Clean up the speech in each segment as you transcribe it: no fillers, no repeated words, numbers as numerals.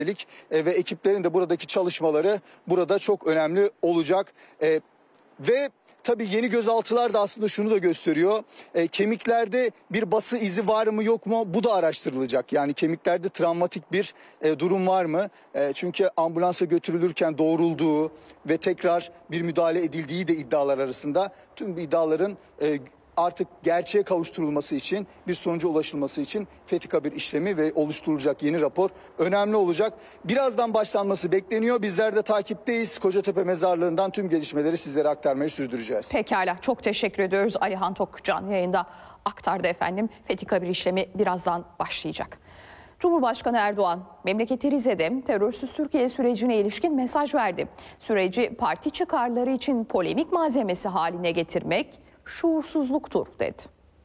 Ve ekiplerin de buradaki çalışmaları burada çok önemli olacak. Ve tabii yeni gözaltılar da aslında şunu da gösteriyor. Kemiklerde bir bası izi var mı yok mu, bu da araştırılacak. Yani kemiklerde travmatik bir durum var mı? Çünkü ambulansa götürülürken doğrulduğu ve tekrar bir müdahale edildiği de iddialar arasında. Tüm bu iddiaların artık gerçeğe kavuşturulması için, bir sonuca ulaşılması için Fethi işlemi ve oluşturulacak yeni rapor önemli olacak. Birazdan başlanması bekleniyor. Bizler de takipteyiz. Kocatepe Mezarlığı'ndan tüm gelişmeleri sizlere aktarmayı sürdüreceğiz. Pekala, çok teşekkür ediyoruz. Alihan Tokcan yayında aktardı efendim. Fethi işlemi birazdan başlayacak. Cumhurbaşkanı Erdoğan, memleketi Rize'de terörsüz Türkiye sürecine ilişkin mesaj verdi. Süreci parti çıkarları için polemik malzemesi haline getirmek şuursuzluktur dedi.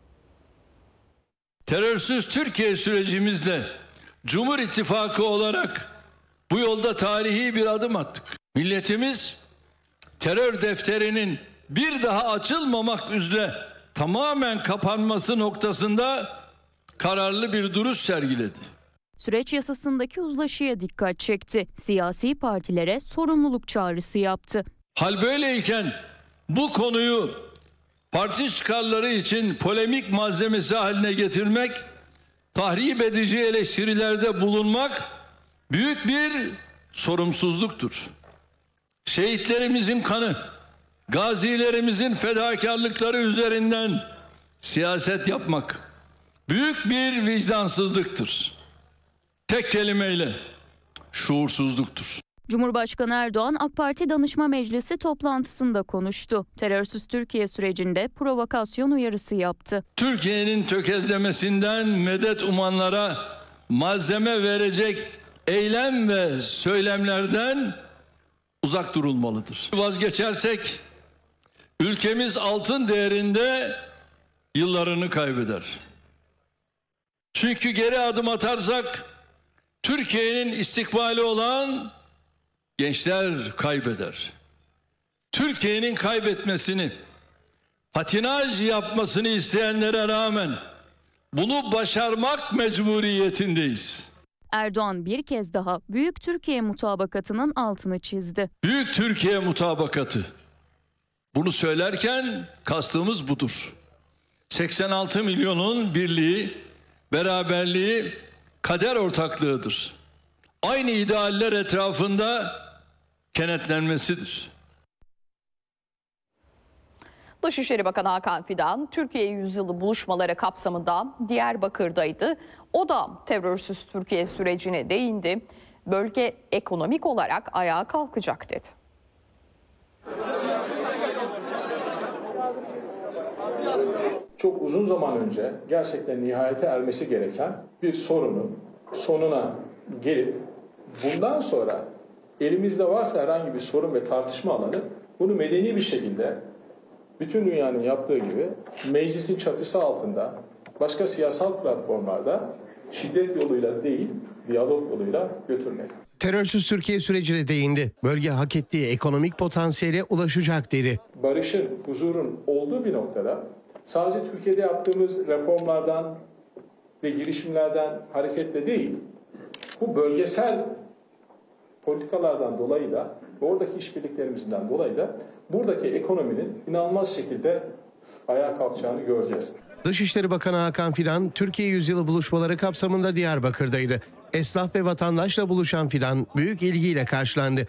Terörsüz Türkiye sürecimizle Cumhur İttifakı olarak bu yolda tarihi bir adım attık. Milletimiz terör defterinin bir daha açılmamak üzere tamamen kapanması noktasında kararlı bir duruş sergiledi. Süreç yasasındaki uzlaşıya dikkat çekti. Siyasi partilere sorumluluk çağrısı yaptı. Hal böyleyken bu konuyu parti çıkarları için polemik malzemesi haline getirmek, tahrip edici eleştirilerde bulunmak büyük bir sorumsuzluktur. Şehitlerimizin kanı, gazilerimizin fedakarlıkları üzerinden siyaset yapmak büyük bir vicdansızlıktır. Tek kelimeyle şuursuzluktur. Cumhurbaşkanı Erdoğan AK Parti Danışma Meclisi toplantısında konuştu. Terörsüz Türkiye sürecinde provokasyon uyarısı yaptı. Türkiye'nin tökezlemesinden medet umanlara malzeme verecek eylem ve söylemlerden uzak durulmalıdır. Vazgeçersek ülkemiz altın değerinde yıllarını kaybeder. Çünkü geri adım atarsak Türkiye'nin istikbali olan gençler kaybeder. Türkiye'nin kaybetmesini, patinaj yapmasını isteyenlere rağmen bunu başarmak mecburiyetindeyiz. Erdoğan bir kez daha Büyük Türkiye Mutabakatı'nın altını çizdi. Büyük Türkiye Mutabakatı. Bunu söylerken kastımız budur. 86 milyonun birliği, beraberliği, kader ortaklığıdır. Aynı idealler etrafında kenetlenmesidir. Dışişleri Bakanı Hakan Fidan, Türkiye Yüzyılı buluşmaları kapsamında Diyarbakır'daydı. O da terörsüz Türkiye sürecine değindi. Bölge ekonomik olarak ayağa kalkacak dedi. Çok uzun zaman önce gerçekten nihayete ermesi gereken bir sorunun sonuna gelip bundan sonra elimizde varsa herhangi bir sorun ve tartışma alanı, bunu medeni bir şekilde bütün dünyanın yaptığı gibi meclisin çatısı altında başka siyasal platformlarda şiddet yoluyla değil, diyalog yoluyla götürmek. Terörsüz Türkiye sürecine değindi. Bölge hak ettiği ekonomik potansiyele ulaşacak dedi. Barışın, huzurun olduğu bir noktada sadece Türkiye'de yaptığımız reformlardan ve girişimlerden hareketle değil, bu bölgesel politikalardan dolayı da ve oradaki işbirliklerimizden dolayı da buradaki ekonominin inanılmaz şekilde ayağa kalkacağını göreceğiz. Dışişleri Bakanı Hakan Fidan, Türkiye Yüzyılı buluşmaları kapsamında Diyarbakır'daydı. Esnaf ve vatandaşla buluşan Fidan büyük ilgiyle karşılandı.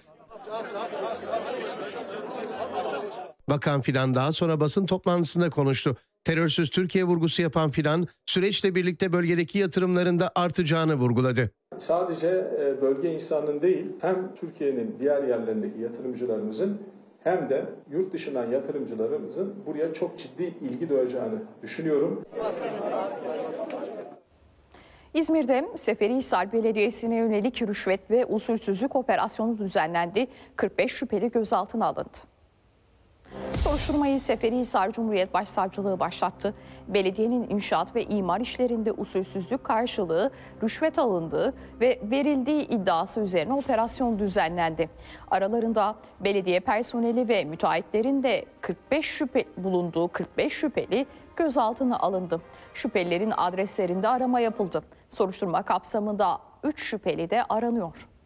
Bakan Fidan daha sonra basın toplantısında konuştu. Terörsüz Türkiye vurgusu yapan Fidan, süreçle birlikte bölgedeki yatırımların da artacağını vurguladı. Sadece bölge insanının değil, hem Türkiye'nin diğer yerlerindeki yatırımcılarımızın hem de yurt dışından yatırımcılarımızın buraya çok ciddi ilgi duyacağını düşünüyorum. İzmir'de Seferihisar Belediyesi'ne yönelik rüşvet ve usulsüzlük operasyonu düzenlendi. 45 şüpheli gözaltına alındı. Soruşturmayı Seferihisar Cumhuriyet Başsavcılığı başlattı. Belediyenin inşaat ve imar işlerinde usulsüzlük karşılığı rüşvet alındığı ve verildiği iddiası üzerine operasyon düzenlendi. Aralarında belediye personeli ve müteahhitlerin de 45 şüpheli gözaltına alındı. Şüphelilerin adreslerinde arama yapıldı. Soruşturma kapsamında 3 şüpheli de aranıyor.